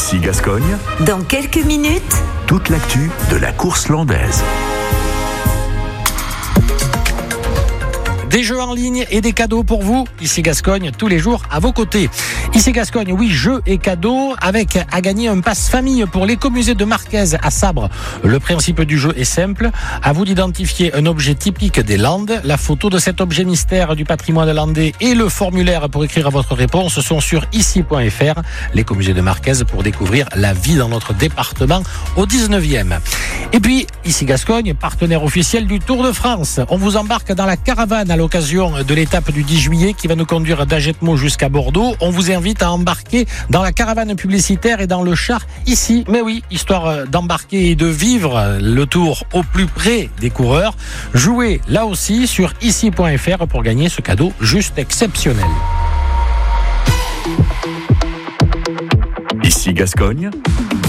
Ici Gascogne, Dans quelques minutes, toute l'actu de la course landaise. Des jeux en ligne et des cadeaux pour vous. Ici Gascogne, tous les jours à vos côtés. Ici Gascogne, oui, jeux et cadeaux avec à gagner un pass famille pour l'écomusée de Marquez à Sabre. Le principe du jeu est simple. À vous d'identifier un objet typique des Landes. La photo de cet objet mystère du patrimoine landais et le formulaire pour écrire votre réponse sont sur ici.fr. L'écomusée de Marquez pour découvrir la vie dans notre département au 19e. Et puis, ici Gascogne, partenaire officiel du Tour de France. On vous embarque dans la caravane à l'occasion de l'étape du 10 juillet qui va nous conduire d'Agetmo jusqu'à Bordeaux. On vous invite à embarquer dans la caravane publicitaire et dans le char ici. Mais oui, histoire d'embarquer et de vivre le Tour au plus près des coureurs. Jouez là aussi sur ici.fr pour gagner ce cadeau juste exceptionnel. Ici Gascogne,